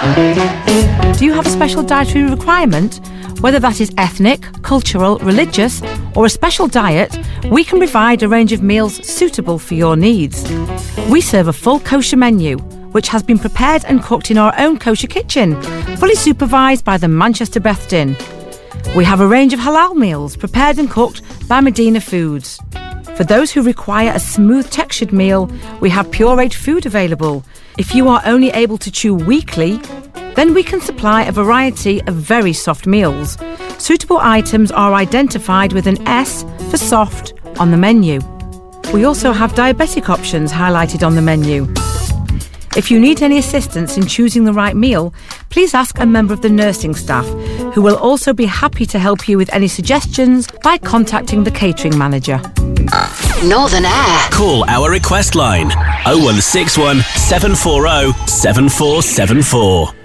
Do you have a special dietary requirement? Whether that is ethnic, cultural, religious, or a special diet, we can provide a range of meals suitable for your needs. We serve a full kosher menu, which has been prepared and cooked in our own kosher kitchen, fully supervised by the Manchester Beth Din. We have a range of halal meals prepared and cooked by Medina Foods. For those who require a smooth textured meal, we have pureed food available. If you are only able to chew weekly, then we can supply a variety of very soft meals. Suitable items are identified with an S for soft on the menu. We also have diabetic options highlighted on the menu. If you need any assistance in choosing the right meal, please ask a member of the nursing staff, who will also be happy to help you with any suggestions by contacting the catering manager. Northern Air. Call our request line 0161 740 7474.